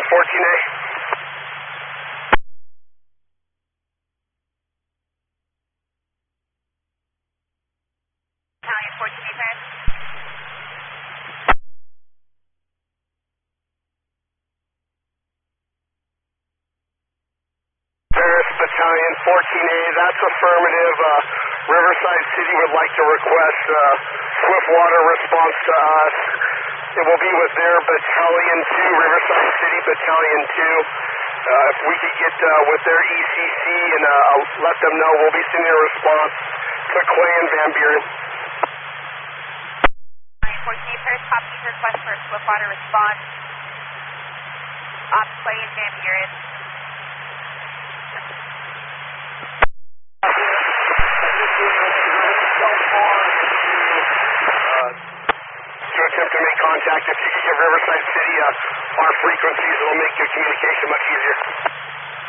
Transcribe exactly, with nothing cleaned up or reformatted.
fourteen A. Battalion fourteen A, Paris. Paris Battalion fourteen A, that's affirmative. Uh, Riverside City would like to request uh, swift water response to us. It will be with their Battalion two, Riverside City Battalion two. Uh, if we could get uh, with their E C C and uh, let them know, we'll be sending a response to Clay and Van Buren. Battalion fourteen A, Paris, copies request for a swift water response. Off Clay and Van Buren. To attempt to make contact, if you could give Riverside City uh, our frequencies, it'll make your communication much easier.